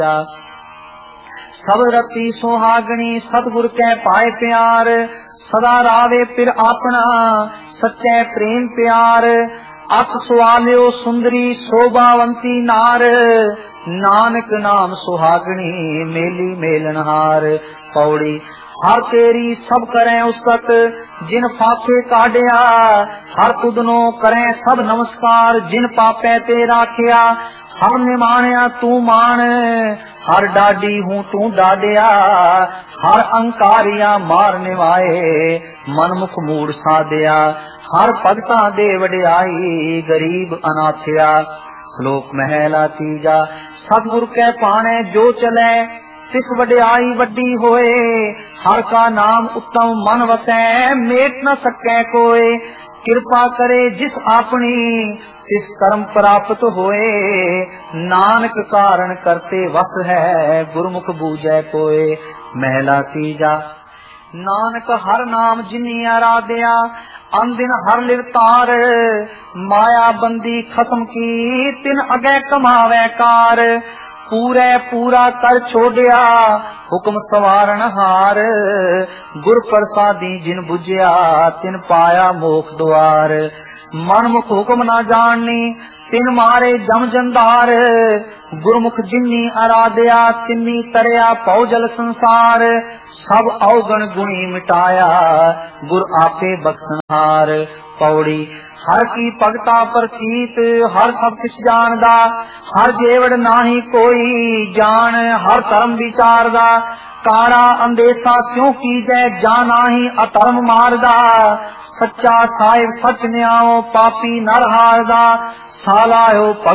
सब रती सुहागणी सतगुर कै पाए प्यार, सदा रावे फिर अपना सच्चे प्रेम प्यार। अख सुआलियो सुंदरी शोभावंती नार, नानक नाम सुहागणी मेली मेलनहार। पौड़ी हर तेरी सब करें उसत जिन फाके काढ़िया, हर तुदनो करें सब नमस्कार जिन पापे ते राखिया। हर निमाणिया तू मान हर डाडी हूँ तू डाडिया, हर अंकारिया मार निवाए मनमुख मूड साधिया। हर भगता दे वडियाई गरीब अनाथिया। श्लोक महला तीजा। सतगुर कै पाने जो चले तिस वडियाई वड्डी होए, हर का नाम उत्तम मन वसै मेट न सकै कोय। कृपा करे जिस अपनी तिस कर्म प्राप्त होए, नानक कारण करते वस है गुरमुख बूझै कोय। महला तीजा। नानक हर नाम जिनी आराध्या, अनदिन हर लिवतार। माया बंदी खत्म की तिन अगे कमावे कार, पूरे पूरा कर छोड़िया हुक्म सवारण हार। गुर प्रसादी जिन बुझिया तिन पाया मोक्ष द्वार। मनमुख हुक्म न जाननी तिन मारे जम जंदार, गुरमुख जिन्नी आराध्या तिन्नी तरया पौजल संसार। सब अवगण गुणी मिटाया गुर आपे बख्शनहार। पौड़ी हर की भगता प्रतीत हर सब किछ जानदा, हर जेवड़ नाही कोई जान हर धर्म विचारदा। कारा अंदेशा क्यों कीजै जाना ही अधर्म मारदा, सच्चा साहिब सच न्याओ पापी नर हारदा। सालायो